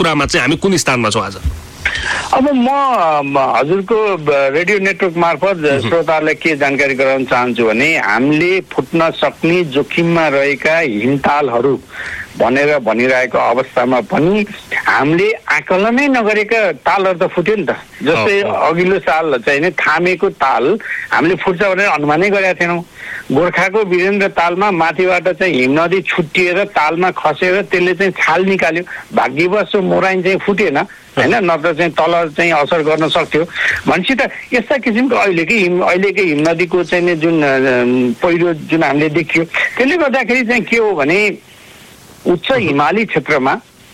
कुरामा चाहिँ हामी कुन स्थानमा छौँ आज? अब म हजुरको रेडियो नेटवर्क मार्फत श्रोताहरूलाई के जानकारी गराउन चाहन्छु भने हामीले फुट्न सक्ने जोखिममा रहेका हिमतालहरू भनेर भनिरहेको अवस्थामा पनि हामीले आकलनै नगरेका तालहरू त फुट्यो नि त। जस्तै अघिल्लो साल चाहिँ नि थामेको ताल हामीले फुट्छ भनेर अनुमानै गरेका थिएनौँ। गोर्खाको वीरेन्द्र तालमा माथिबाट चाहिँ हिमनदी छुट्टिएर तालमा खसेर त्यसले चाहिँ छाल निकाल्यो। भाग्यवश मोराइन चाहिँ फुटेन होइन, नत्र चाहिँ तल चाहिँ असर गर्न सक्थ्यो। भनेपछि त यस्ता किसिमको अहिलेकै हिमनदीको चाहिँ जुन पहिरो जुन हामीले देखियो, त्यसले गर्दाखेरि चाहिँ के हो भने उच्च हिमाली क्षेत्रमा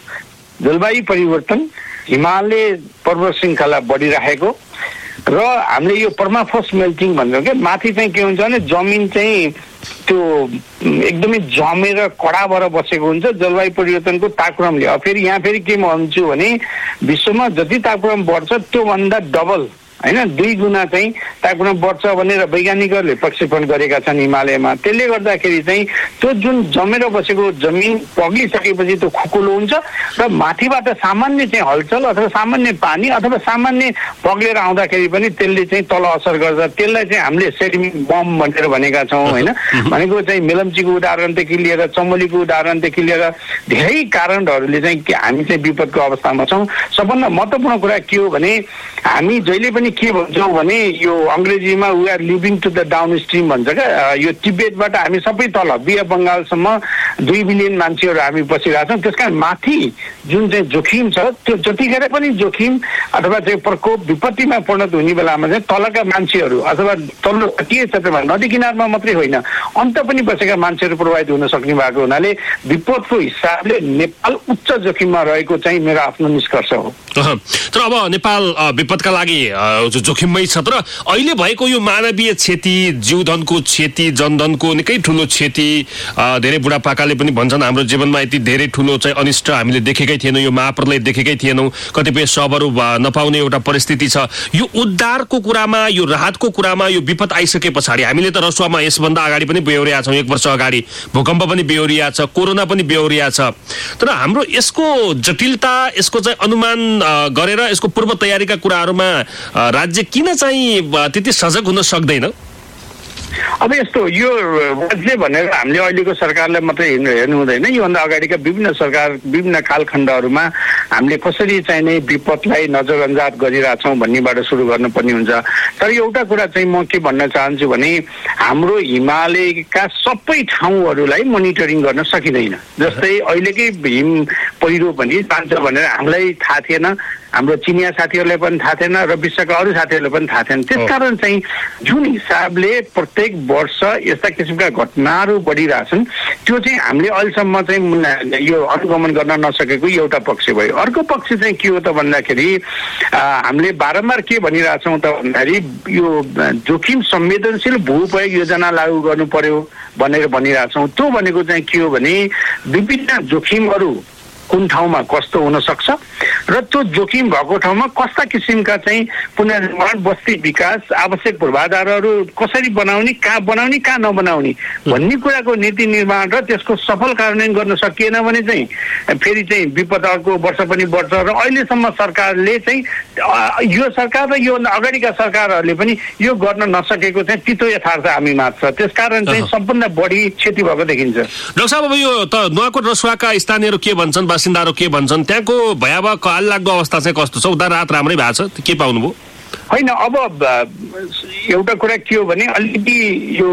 जलवायु परिवर्तन, हिमालय पर्वत श्रृङ्खला बढिरहेको र हामीले यो पर्माफ्रोस्ट मेल्टिङ भन्छौँ क्या, माथि चाहिँ के हुन्छ भने जमिन चाहिँ त्यो एकदमै जमेर कडा भएर बसेको हुन्छ जलवायु परिवर्तनको तापक्रमले। अब फेरि यहाँ फेरि के म भन्छु भने विश्वमा जति तापक्रम बढ्छ त्योभन्दा डबल होइन 2 गुणा चाहिँ तापक्रम बढ्छ भनेर वैज्ञानिकहरूले प्रक्षेपण गरेका छन् हिमालयमा। त्यसले गर्दाखेरि चाहिँ त्यो जुन जमेर बसेको जमिन पग्लिसकेपछि त्यो खुकुलो हुन्छ र माथिबाट सामान्य चाहिँ हलचल अथवा सामान्य पानी अथवा सामान्य पग्लेर आउँदाखेरि पनि त्यसले चाहिँ तल असर गर्छ। त्यसलाई चाहिँ हामीले सेडिमेन्ट बम भनेर भनेका छौँ होइन। भनेको चाहिँ मेलम्चीको उदाहरणदेखि लिएर चमोलीको उदाहरणदेखि लिएर धेरै कारणहरूले चाहिँ हामी चाहिँ विपदको अवस्थामा छौँ। सबभन्दा महत्त्वपूर्ण कुरा के हो भने हामी जहिले पनि के भन्छौँ भने यो अङ्ग्रेजीमा we are living to the down stream भन्छ क्या। यो तिब्बतबाट हामी सबै तल बिया बङ्गालसम्म 2 बिलियन मान्छेहरू हामी बसिरहेका छौँ। त्यस कारण माथि जुन चाहिँ जोखिम छ त्यो जतिखेर पनि जोखिम अथवा चाहिँ प्रकोप विपत्तिमा परिणत हुने बेलामा चाहिँ तलका मान्छेहरू अथवा तल्लो तटीय क्षेत्रमा नदी किनारमा मात्रै होइन अन्त पनि बसेका मान्छेहरू प्रभावित हुन सक्ने भएको हुनाले विपदको हिसाबले नेपाल उच्च जोखिममा रहेको चाहिँ मेरो आफ्नो निष्कर्ष हो। तर अब नेपाल विपदका लागि जोखिममै छ, तर अहिले भएको यो मानवीय क्षति, जीवधनको क्षति, जनधनको निकै ठुलो क्षति, धेरै बुढापाकाले पनि भन्छन् हाम्रो जीवनमा यति धेरै ठुलो चाहिँ अनिष्ट हामीले देखेकै थिएनौँ, यो महाप्रलय देखेकै थिएनौँ, कतिपय शवहरू नपाउने एउटा परिस्थिति छ। यो उद्धारको कुरामा, यो राहतको कुरामा यो विपद आइसके पछाडि हामीले त रसुवामा यसभन्दा अगाडि पनि बेहोरिया छौँ, 1 वर्ष अगाडि भूकम्प पनि बेहोरिया छ, कोरोना पनि बेहोरिया छ, तर हाम्रो यसको जटिलता, यसको चाहिँ अनुमान गरेर यसको पूर्व तयारीका कुराहरूमा राज्य किन चाहिँ त्यति सजग हुन सक्दैन? अब यस्तो यो राज्य भनेर हामीले अहिलेको सरकारलाई मात्रै हेर्नु हुँदैन। योभन्दा अगाडिका विभिन्न कालखण्डहरूमा हामीले कसरी चाहिँ नै विपदलाई नजरअन्दाज गरिरहेछौँ भन्नेबाट सुरु गर्नुपर्ने हुन्छ। तर एउटा कुरा चाहिँ म के भन्न चाहन्छु भने हाम्रो हिमालयका सबै ठाउँहरूलाई मोनिटरिङ गर्न सकिँदैन। जस्तै अहिलेकै हिम पहिरो पनि जान्छ भनेर हामीलाई थाहा थिएन, हाम्रो चिनिया साथीहरूलाई पनि थाहा थिएन र विश्वका अरू साथीहरूलाई पनि थाहा थिएन। त्यसकारण चाहिँ जुन हिसाबले प्रत्येक वर्ष यस्ता किसिमका घटनाहरू बढिरहेछन् त्यो चाहिँ हामीले अहिलेसम्म चाहिँ यो अनुगमन गर्न नसकेको एउटा पक्ष भयो। अर्को पक्ष चाहिँ के हो त भन्दाखेरि हामीले बारम्बार के भनिरहेछौँ त भन्दाखेरि यो जोखिम संवेदनशील भूउपयोग योजना लागू गर्नु पर्यो भनेर भनिरहेछौँ। त्यो भनेको चाहिँ के हो भने विभिन्न जोखिमहरू कुन ठाउँमा कस्तो हुन सक्छ र त्यो जोखिम भएको ठाउँमा कस्ता किसिमका चाहिँ पुनर्निर्माण, बस्ती विकास, आवश्यक पूर्वाधारहरू कसरी बनाउने, कहाँ नबनाउने भन्ने कुराको नीति निर्माण र त्यसको सफल कार्यान्वयन गर्न सकिएन भने चाहिँ फेरि चाहिँ विपद अर्को वर्ष पनि बढ्छ। र अहिलेसम्म सरकारले चाहिँ यो सरकार र यो अगाडिका सरकारहरूले पनि यो गर्न नसकेको चाहिँ तितो यथार्थ हामी मात्र। त्यसकारण चाहिँ सबभन्दा बढी क्षति भएको देखिन्छ। डाक्टर साहब, अब यो त नुवाकोट रसुवाका स्थानीयहरू के भन्छन्, बासिन्दाहरू के भन्छन्, त्यहाँको भयावह काललाग्दो अवस्था चाहिँ कस्तो छ? उद्धार राहत राम्रै भएको छ, के पाउनुभयो? होइन, अब एउटा कुरा के हो भने अलिकति यो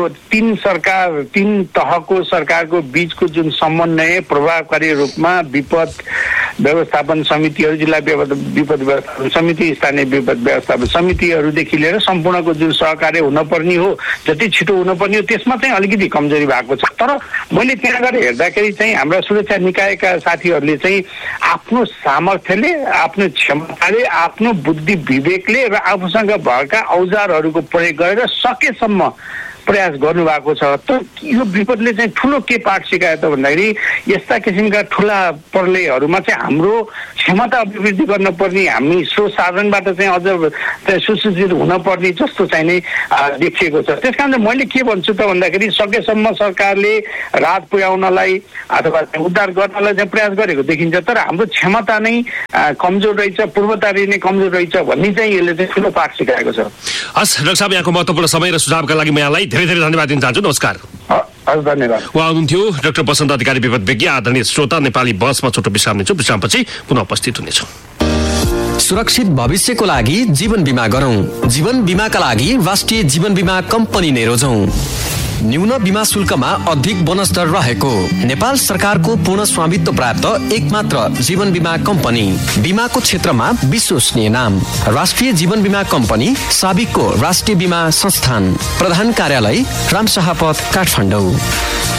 3 तहको सरकारको बीचको जुन समन्वय प्रभावकारी रूपमा विपद व्यवस्थापन समितिहरू, जिल्ला विपद व्यवस्थापन समिति, स्थानीय विपद व्यवस्थापन समितिहरूदेखि लिएर सम्पूर्णको जुन सहकार्य हुनुपर्ने हो, जति छिटो हुनुपर्ने हो, त्यसमा चाहिँ अलिकति कमजोरी भएको छ। तर मैले त्यहाँ गएर हेर्दाखेरि चाहिँ हाम्रा सुरक्षा निकायका साथीहरूले चाहिँ आफ्नो सामर्थ्यले, आफ्नो क्षमताले, आफ्नो बुद्धि विवेकले र आफूसँग भएका औजारहरूको प्रयोग गरेर सकेसम्म प्रयास गर्नुभएको छ। तर यो विपदले चाहिँ ठुलो के पाठ सिकायो त भन्दाखेरि यस्ता किसिमका ठुला प्रलयहरूमा चाहिँ हाम्रो क्षमता अभिवृद्धि गर्नुपर्ने, हामी स्रोत साधनबाट चाहिँ अझ सुसूचित हुनपर्ने जस्तो चाहिँ नै देखिएको छ। त्यस कारण मैले के भन्छु त भन्दाखेरि सकेसम्म सरकारले राहत पुर्याउनलाई अथवा उद्धार गर्नलाई चाहिँ प्रयास गरेको देखिन्छ, तर हाम्रो क्षमता नै कमजोर रहेछ, पूर्वतारी नै कमजोर रहेछ भन्ने चाहिँ यसले चाहिँ ठुलो पाठ सिकाएको छ। हस् डाक्टर साहब, यहाँको महत्त्वपूर्ण समय र सुझावका लागि म यहाँलाई धेरै धेरै धन्यवाद दिन चाहन्छु। नमस्कार। हजुर धन्यवाद। उहाँ हुनुहुन्थ्यो डाक्टर बसन्त अधिकारी, विपद विज्ञ। आदरणीय श्रोता, नेपाली बसमा छोटो विश्राम लिन्छौँ, विश्रामपछि पुनः उपस्थित हुनेछौँ। सुरक्षित भविष्यको लागि जीवन बीमा गरौँ। जीवन बीमाका लागि राष्ट्रिय जीवन बीमा कम्पनी नै रोजौँ। न्यून बीमा शुल्कमा अधिक बोनस दर रहेको नेपाल सरकारको पूर्ण स्वामित्व प्राप्त एकमात्र जीवन बीमा कम्पनी, बीमाको क्षेत्रमा विश्वसनीय नाम राष्ट्रिय जीवन बीमा कम्पनी, साबिकको राष्ट्रिय बीमा संस्थान, प्रधान कार्यालय रामशाहपथ, काठमाडौँ।